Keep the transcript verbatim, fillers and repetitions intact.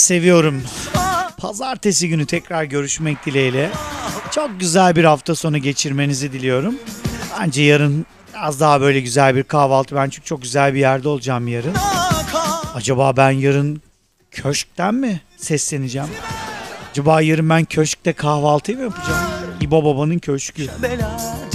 seviyorum. Pazartesi günü tekrar görüşmek dileğiyle. Çok güzel bir hafta sonu geçirmenizi diliyorum. Bence yarın biraz daha böyle güzel bir kahvaltı. Ben çünkü çok güzel bir yerde olacağım yarın. Acaba ben yarın köşkten mi sesleneceğim? Acaba yarın ben köşkte kahvaltıyı mı yapacağım? İbo Baba'nın köşkü.